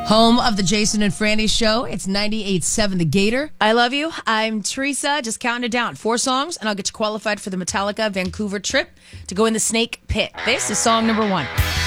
Home of the Jason and Franny Show. It's 98.7 The Gator. I love you. I'm Teresa. Just counting it down. 4 songs, and I'll get you qualified for the Metallica Vancouver trip to go in the Snake Pit. This is song number 1.